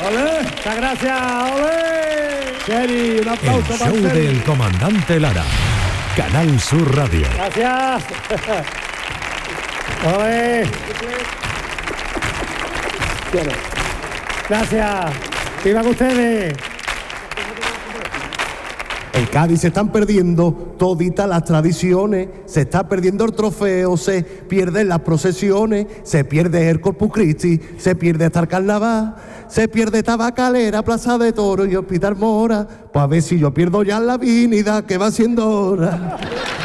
¡Olé! Muchas gracias, ¡olé! Cheri, un aplauso para El show Cheri. del comandante Lara. Canal Sur Radio. Gracias. ¡Olé! Gracias. ¡Vivan ustedes! En Cádiz se están perdiendo toditas las tradiciones, se está perdiendo el trofeo, se pierden las procesiones, se pierde el Corpus Christi, se pierde hasta el carnaval, se pierde Tabacalera, Plaza de Toro y Hospital Mora. Pues a ver si yo pierdo ya la divinidad, que va siendo hora.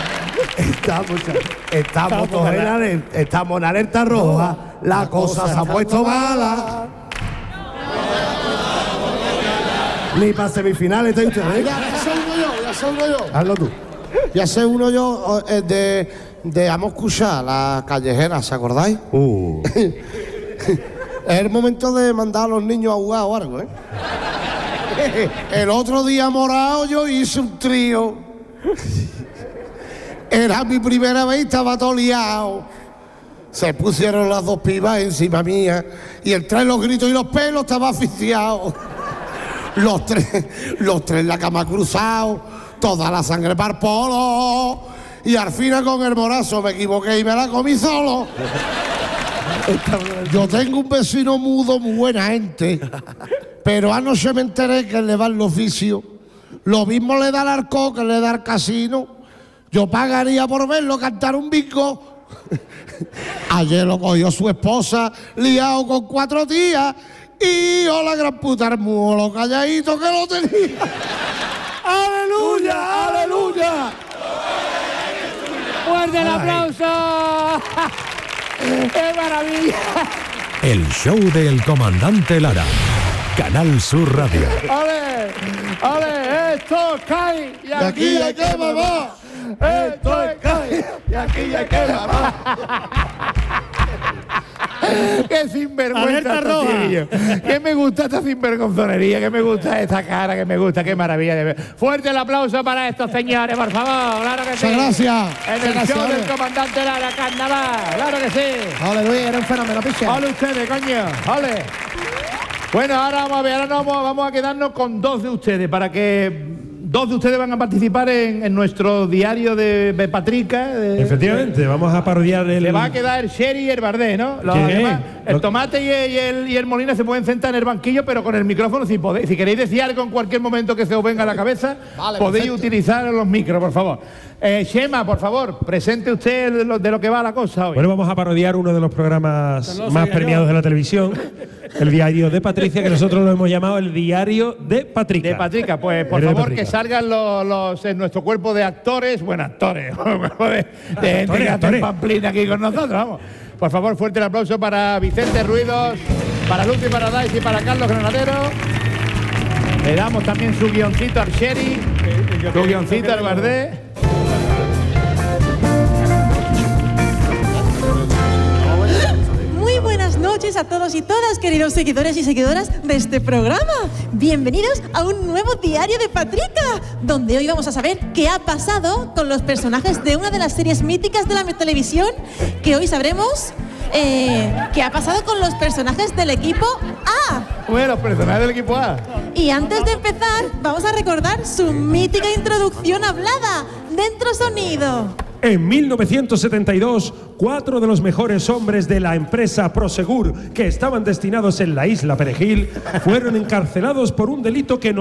Estamos en alerta roja, la cosa se ha puesto mala. Ni para semifinales está usted, ¿eh? Ya sé uno yo. Hazlo tú. Ya sé uno yo de Amos Cuchá, la callejera, ¿se acordáis? Es el momento de mandar a los niños a jugar o algo, ¿eh? El otro día morado yo hice un trío. Era mi primera vez y estaba todo liado. Se pusieron las dos pibas encima mía y entre los gritos y los pelos estaba asfixiado. Los tres en la cama cruzados, toda la sangre para el polo. Y al final con el morazo me equivoqué y me la comí solo. Yo tengo un vecino mudo, muy buena gente, pero anoche me enteré que le va el oficio. Lo mismo le da al arco que le da al casino. Yo pagaría por verlo cantar un bingo. Ayer lo cogió su esposa, liado con 4 tías. Y yo la gran puta hermoso, lo calladito que lo tenía. ¡Aleluya! ¡Aleluya! ¡Fuerte el aplauso! ¡Qué maravilla! El show del comandante Lara. Canal Sur Radio. ¡Ole! ¡Ole! ¡Esto cae! ¡Y aquí hay que mamar! ¡Esto es cae! ¡Y aquí hay que mamar! ¡Qué sinvergüenza! Alerta roja. ¡Qué me gusta esta sinvergonzonería! ¡Qué me gusta esta cara! ¡Qué me gusta! ¡Qué maravilla! De ver! ¡Fuerte el aplauso para estos señores, por favor! ¡Claro que sí! Muchas gracias. En el show del comandante Lara, carnaval. ¡Claro que sí! Ole, Luis, era un fenómeno, picha. ¡Ole ustedes, coño! ¡Ole! Bueno, ahora vamos a ver, ahora vamos a quedarnos con 2 de ustedes, para que 2 de ustedes van a participar en nuestro diario de Patrica. Efectivamente, vamos a parodiar el... Le va a quedar el Sherry y el Bardé, ¿no? Los demás, el Tomate y el Molina se pueden sentar en el banquillo, pero con el micrófono si podéis. Si queréis decir algo en cualquier momento que se os venga a la cabeza, Vale, podéis perfecto. utilizar los micros, por favor. Chema, por favor, presente usted de lo que va la cosa hoy. Bueno, vamos a parodiar uno de los programas más premiados de la televisión, el diario de Patricia, que nosotros lo hemos llamado el diario de Patrica. De Patrica, pues por Diario de favor Patrica. que salgan los en nuestro cuerpo de actores, bueno, actores, de gente que hace actores. pamplina aquí con nosotros, vamos. Por favor, fuerte el aplauso para Vicente Ruidos, para Lucy Paradise y para Carlos Granadero. Le damos también su guioncito al Sherry, su guioncito al Bardé. Muy buenas noches a todos y todas, queridos seguidores y seguidoras de este programa. Bienvenidos a un nuevo diario de Patrica, donde hoy vamos a saber qué ha pasado con los personajes de una de las series míticas de la televisión, que hoy sabremos qué ha pasado con los personajes del equipo A. Bueno, los personajes del equipo A. Y antes de empezar, vamos a recordar su mítica introducción hablada. Dentro sonido. En 1972, 4 de los mejores hombres de la empresa Prosegur, que estaban destinados en la isla Perejil, fueron encarcelados por un delito que no